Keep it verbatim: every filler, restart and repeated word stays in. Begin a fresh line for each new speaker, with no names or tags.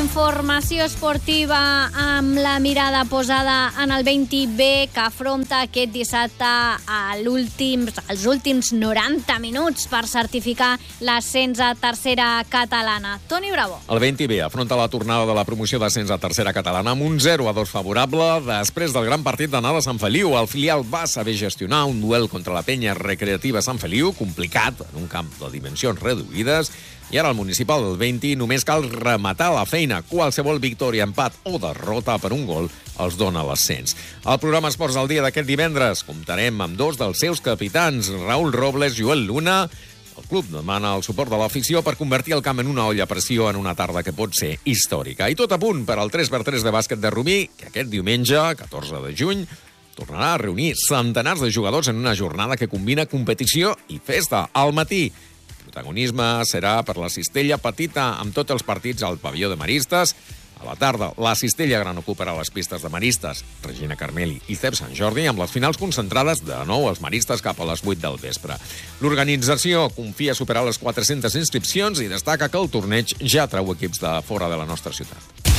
Informació esportiva amb la mirada posada en el vint B, que afronta aquest dissabte a l'últim, els últims noranta minuts per certificar l'ascens a tercera catalana. Toni Bravo.
El vint B afronta la tornada de la promoció d'ascens a tercera catalana amb un zero a dos favorable després del gran partit d'anada a Sant Feliu. El filial va saber gestionar un duel contra la penya recreativa Sant Feliu, complicat, en un camp de dimensions reduïdes, i ara al municipal del vint només cal rematar la feina. Qualsevol victòria, empat o derrota per un gol els dona l'ascens. Al programa Esports al dia d'aquest divendres comptarem amb dos dels seus capitans, Raúl Robles i Joel Luna. El club demana el suport de l'afició per convertir el camp en una olla a pressió en una tarda que pot ser històrica. I tot a punt per al tres per tres de bàsquet de Rubí, que aquest diumenge, catorze de juny, tornarà a reunir centenars de jugadors en una jornada que combina competició i festa. Al matí, el protagonisme serà per la cistella petita amb tots els partits al pavelló de Maristes. A la tarda, la cistella gran ocuparà les pistes de Maristes, Regina Carmeli i Cep Sant Jordi, amb les finals concentrades de nou als Maristes cap a les vuit del vespre. L'organització confia superar les quatre-centes inscripcions i destaca que el torneig ja treu equips de fora de la nostra ciutat.